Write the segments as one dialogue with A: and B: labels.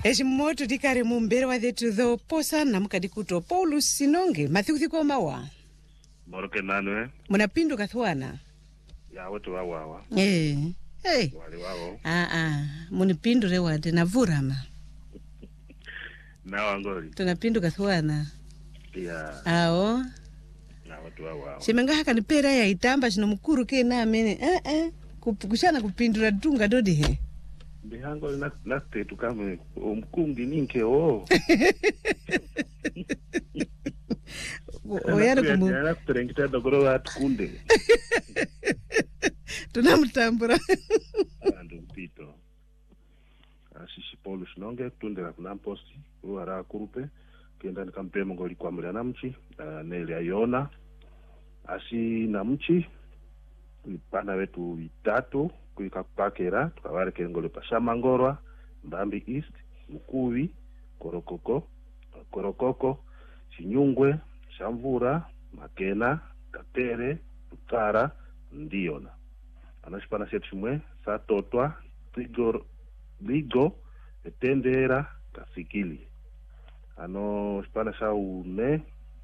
A: Eshimoto dikare mumbere wa dhetu dho posa na mkadikuto Paulus Sinonge mathiuthi kwa mawa.
B: Moroke nanwe.
A: Munapindu kathuana.
B: Ya watu wawa.
A: Hey.
B: Wali wao.
A: Munipindu rewa de navurama.
B: Na wangori.
A: Tunapindu kathuana.
B: Ya.
A: Ao.
B: Na watu wawa.
A: Shimenga haka ni pera ya itamba shino mkuru ke na mene. Kushana kupindura dunga dodi he.
B: Bihango nakte tukame mkungi ninke o.
A: Oyara kumu.
B: Nakterengita dogoro atukunde.
A: Tunamutambura.
B: Andu mpito. Ashishi Paulus Sinonge tundera kunamposti uara kurupe kenda nikampe mongoli kwa muli anamchi nele ayona ashi namchi pana wetu vitatu kuikapakera tukawale kengole pashamangorwa Mbambi East Mukuvi Korokoko Chinyungwe Shamvura Makena Katere Tutara Ndiona anashipana setu shimwe satotwa Ligo Etendera Kasikili ano shipana shaune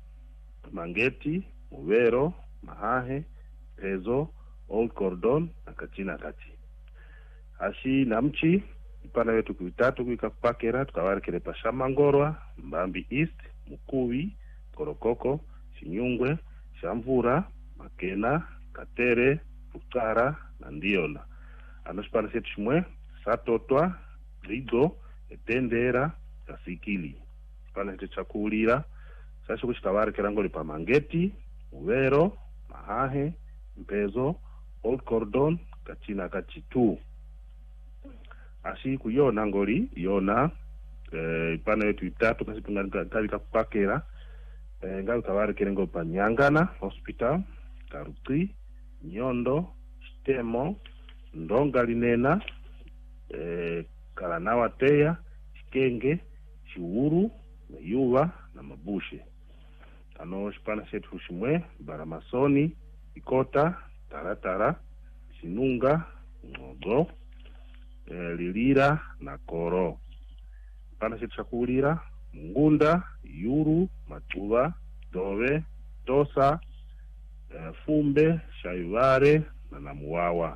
B: Mangeti Muvero Mahahe Pezo Old Cordon na Kachina Kati ashi namchi ipana wetu kuitatu kuikapakera tukawari kile pashamangorwa Mbambi East Mukuvi Korokoko Chinyungwe Shamvura Makena Katere Tutara na Ndiona anoshipana setu shimwe satotwa Ligo Etendera Kasikili pana hete chakulira sasho kushikawari kerangoli pa Mangeti Muvero Mahahe Mpezo Old Cordon Kachina Kati 2 ashi kuyona ngoli yona ipana yetu itatu kasi tungalika kupakera ngali kawari kerengo pa Nyangana Hospital Karuti Nyondo Stemo Ndonga Linena Kalanawa Teya Kenge Chiuru Yuva na Mabushe ano shipana setu shimwe Baramasoni Ikota Taratara Sinunga Ngogo Lilira na Koro pana setu shakulira Ngunda Yuru Matuva Dove Tosa Fumbe Shaivare na Namuwawa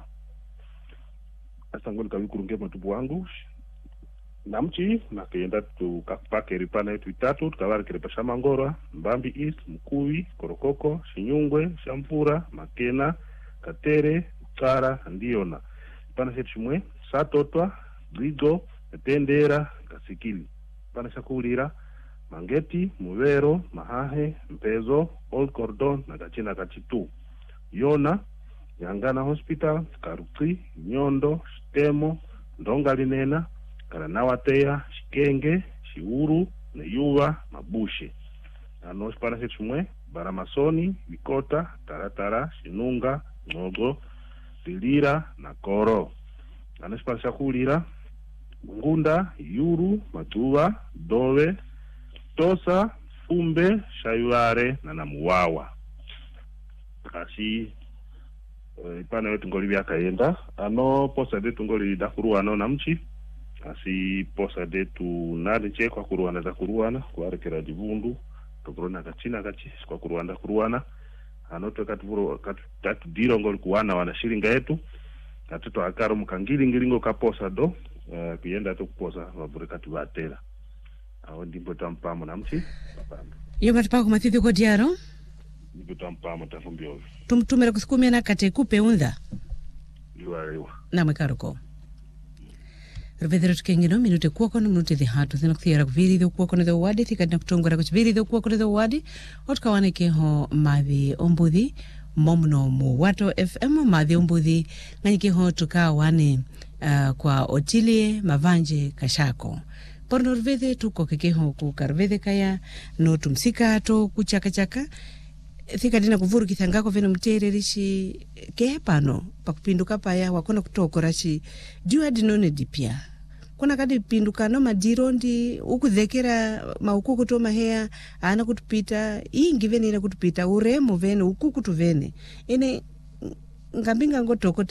B: asa ngoni kawikurunge matubu wangu namchi na kenda tukapake ripana yetu itatu tukawari kile pashamangorwa Mbambi East Mukuvi Korokoko Chinyungwe Shamvura Makena Katere Utara Ndiona pana setu shimwe satotwa Ligo Etendera Kasikili pana shakulira Mangeti Muvero Mahahe Mpezo Old Cordon na Kachina Kati 2 Yona Nyangana Hospital Karuti Nyondo Stemo Ndonga Linena Kalanawa Teya Kenge Chiuru na Yuva Mabushe ano shipana setu shimwe Baramasoni Vikota Taratara Sinunga Ngogo Lilira na Koro ano shipana shakulira Ngunda Yuru Matuva Dove Tosa Fumbe Shaivare na Namuwawa kasi ipana wetu ngoli vyakaenda ano posa detu ngoli dakuruana na mchi asi posa detu nade chekwa kuruana za kuruana kuarekera divundu tokorona Kachina Kati kwa kuruana ano tukatuvuro katatu diro ngoli kuwana wana shilinga yetu katuto akaro mukangili ngilingo kaposa do kuyenda to kuposa wabure katubatera awo ndimbo tampamo na mchi
A: Iyo matipako mathithi kwa diaro
B: ndimbo tampamo tafumbio
A: tumtumera kusikumia na kate kupe undha
B: liwa
A: na mwekaruko Rvedero tukengino minute kuwako na minute dhihatu thina kuthiara kuviri dhu kuwako na dhu wadi thikadina kutongora kuchiviri dhu kuwako na dhu wadi otkawane keho madhi ombudhi momno mu Wato FM madhi ombudhi nganyikeho tukawane kwa Otilie Mavanje Kashako porno rvedhe tuko kekeho kukarvedhe kaya no tumsika to kuchaka thikadina kuvuru kithangako veno mtererishi kehepano pakupinduka paya wakona kutokorashi jua dinone dipia kuna kadi pinduka no madirondi ukudhekera maukuku to mahea ana kutupita ingi vene ina kutupita uremo vene ukuku tu vene ine ngambinga ngotoko